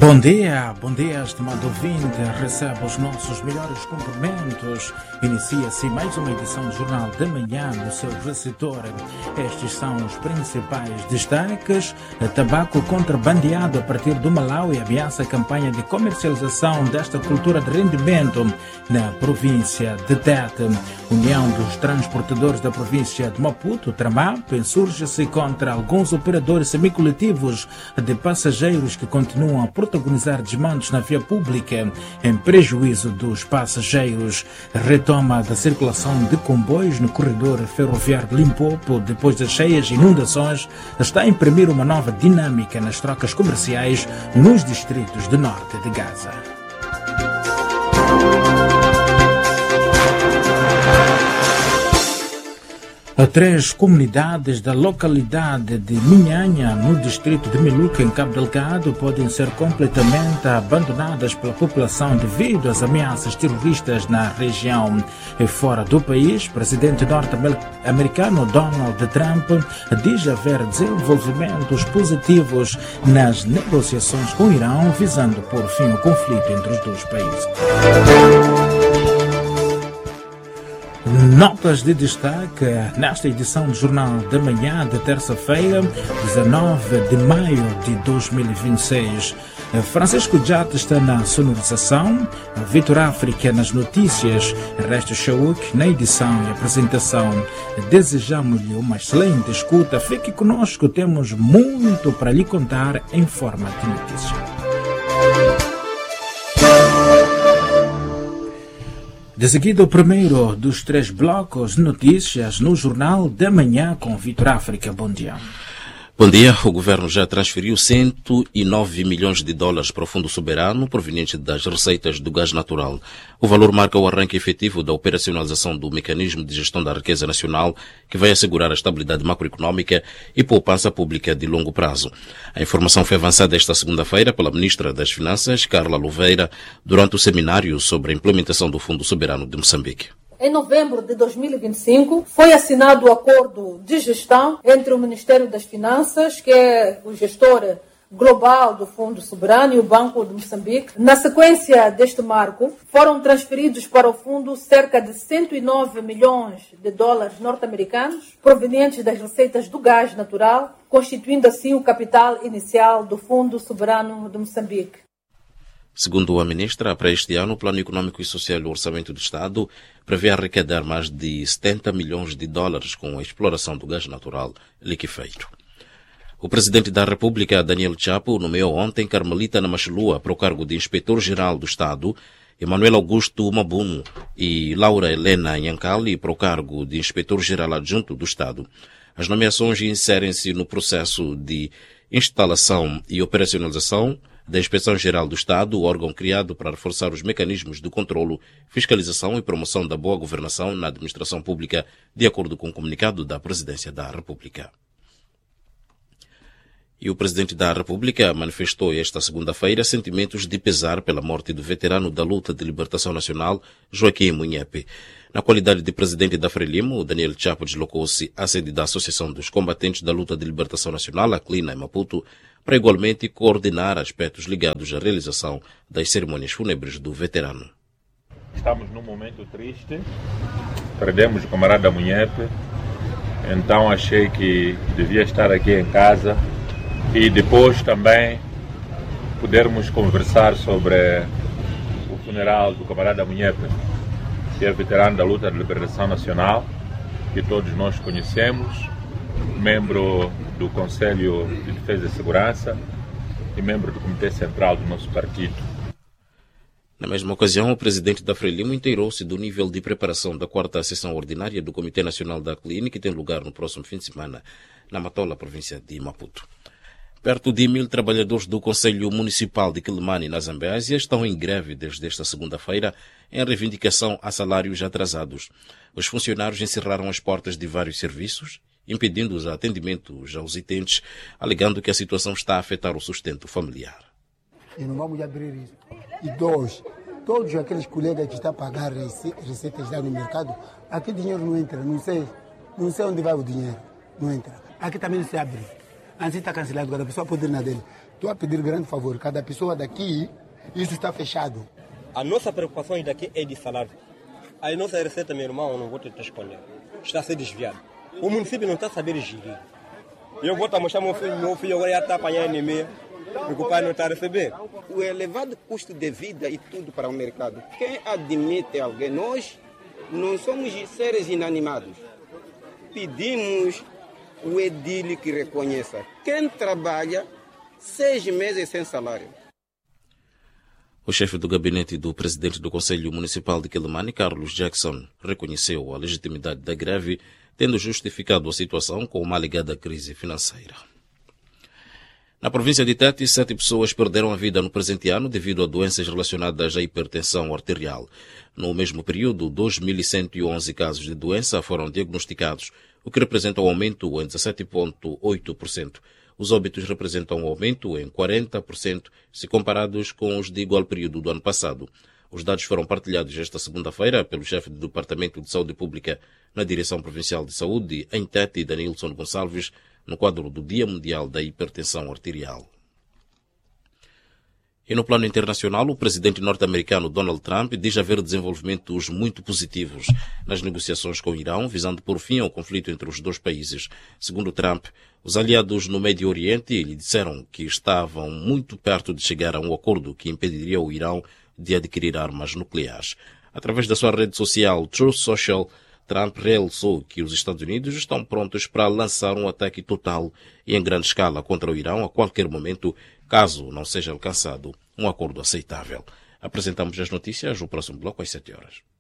Bom dia, estimado ouvinte, recebe os nossos melhores cumprimentos. Inicia-se mais uma edição do Jornal da Manhã no seu receptor. Estes são os principais destaques. Tabaco contrabandeado a partir do Malawi ameaça a campanha de comercialização desta cultura de rendimento na província de Tete. União dos Transportadores da província de Maputo, Tramap, insurge-se contra alguns operadores semicoletivos de passageiros que continuam a protagonizar desmandos na via pública em prejuízo dos passageiros. Retoma da circulação de comboios no corredor ferroviário de Limpopo depois das cheias e inundações está a imprimir uma nova dinâmica nas trocas comerciais nos distritos do norte de Gaza. Três comunidades da localidade de Minhanha, no distrito de Miluca, em Cabo Delgado, podem ser completamente abandonadas pela população devido às ameaças terroristas na região. E fora do país, o presidente norte-americano Donald Trump diz haver desenvolvimentos positivos nas negociações com o Irão, visando pôr fim ao conflito entre os dois países. Notas de destaque nesta edição do Jornal da Manhã de terça-feira, 19 de maio de 2026. Francisco Jat está na sonorização, Vitor África nas notícias, Resto Shauk na edição e apresentação. Desejamos-lhe uma excelente escuta. Fique conosco, temos muito para lhe contar em forma de notícia. De seguida, o primeiro dos três blocos de notícias no Jornal da Manhã com Vitor África. Bom dia. Bom dia. O governo já transferiu 109 milhões de dólares para o Fundo Soberano proveniente das receitas do gás natural. O valor marca o arranque efetivo da operacionalização do mecanismo de gestão da riqueza nacional que vai assegurar a estabilidade macroeconómica e poupança pública de longo prazo. A informação foi avançada esta segunda-feira pela ministra das Finanças, Carla Louveira, durante o seminário sobre a implementação do Fundo Soberano de Moçambique. Em novembro de 2025, foi assinado o acordo de gestão entre o Ministério das Finanças, que é o gestor global do Fundo Soberano, e o Banco de Moçambique. Na sequência deste marco, foram transferidos para o fundo cerca de 109 milhões de dólares norte-americanos, provenientes das receitas do gás natural, constituindo assim o capital inicial do Fundo Soberano de Moçambique. Segundo a ministra, para este ano, o Plano Econômico e Social do Orçamento do Estado prevê arrecadar mais de 70 milhões de dólares com a exploração do gás natural liquefeito. O presidente da República, Daniel Chapo, nomeou ontem Carmelita Namachelua para o cargo de Inspetor-Geral do Estado, Emanuel Augusto Mabuno e Laura Helena Nhankali para o cargo de Inspetor-Geral Adjunto do Estado. As nomeações inserem-se no processo de instalação e operacionalização da Inspeção-Geral do Estado, o órgão criado para reforçar os mecanismos de controlo, fiscalização e promoção da boa governação na administração pública, de acordo com o comunicado da Presidência da República. E o Presidente da República manifestou esta segunda-feira sentimentos de pesar pela morte do veterano da luta de libertação nacional, Joaquim Munhepe. Na qualidade de Presidente da Frelimo, Daniel Chapo deslocou-se à sede da Associação dos Combatentes da Luta de Libertação Nacional, a CLINA, em Maputo, para igualmente coordenar aspectos ligados à realização das cerimônias fúnebres do veterano. Estamos num momento triste, perdemos o camarada Munhepe, então achei que devia estar aqui em casa e depois também podermos conversar sobre o funeral do camarada Munhepe, que é veterano da luta de libertação nacional, que todos nós conhecemos, membro do Conselho de Defesa e Segurança e membro do Comitê Central do nosso partido. Na mesma ocasião, o presidente da Frelimo inteirou-se do nível de preparação da 4ª sessão ordinária do Comitê Nacional da CLINI, que tem lugar no próximo fim de semana, na Matola, província de Maputo. Perto de 1.000 trabalhadores do Conselho Municipal de Quilimane, na Zambésia, estão em greve desde esta segunda-feira em reivindicação a salários atrasados. Os funcionários encerraram as portas de vários serviços, impedindo os atendimentos aos utentes, alegando que a situação está a afetar o sustento familiar. E não vamos abrir isso. E dois, todos aqueles colegas que estão a pagar receitas lá no mercado, aqui dinheiro não entra, não sei onde vai o dinheiro, não entra. Aqui também não se abre. Assim está cancelado, cada pessoa pode ir na dele. Estou a pedir grande favor, cada pessoa daqui, isso está fechado. A nossa preocupação daqui é de salário. A nossa receita, meu irmão, não vou te esconder, está a ser desviada. O município não está a saber gerir. Eu vou mostrar meu filho agora já está apanhando anemia, porque o pai não está a receber. O elevado custo de vida e tudo para o mercado. Quem admite alguém? Nós não somos seres inanimados. Pedimos o edil que reconheça. Quem trabalha 6 meses sem salário. O chefe do gabinete do presidente do Conselho Municipal de Quelimane, Carlos Jackson, reconheceu a legitimidade da greve, tendo justificado a situação com uma alegada crise financeira. Na província de Tete, 7 pessoas perderam a vida no presente ano devido a doenças relacionadas à hipertensão arterial. No mesmo período, 2.111 casos de doença foram diagnosticados, o que representa um aumento em 17,8%. Os óbitos representam um aumento em 40% se comparados com os de igual período do ano passado. Os dados foram partilhados esta segunda-feira pelo chefe do Departamento de Saúde Pública na Direção Provincial de Saúde, em Tete, Danilson Gonçalves, no quadro do Dia Mundial da Hipertensão Arterial. E no plano internacional, o presidente norte-americano Donald Trump diz haver desenvolvimentos muito positivos nas negociações com o Irão, visando por fim ao conflito entre os dois países. Segundo Trump, os aliados no Médio Oriente lhe disseram que estavam muito perto de chegar a um acordo que impediria o Irão de adquirir armas nucleares. Através da sua rede social Truth Social, Trump realçou que os Estados Unidos estão prontos para lançar um ataque total e em grande escala contra o Irão a qualquer momento, caso não seja alcançado um acordo aceitável. Apresentamos as notícias no próximo bloco às 7 horas.